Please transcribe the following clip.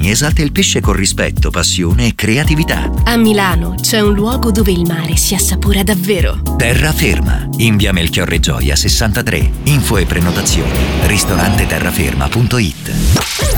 Giovanni esalta il pesce con rispetto, passione e creatività. A Milano c'è un luogo dove il mare si assapora davvero. Terraferma, in via Melchiorre Gioia 63. Info e prenotazioni ristoranteterraferma.it.